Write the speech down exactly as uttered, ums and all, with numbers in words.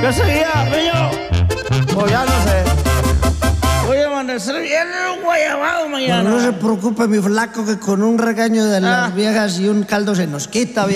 ¿Qué seguía, niño? Pues ya no sé. Voy a amanecer bien guayabado mañana. No, no se preocupe, mi flaco, que con un regaño de las Ah. viejas y un caldo se nos quita,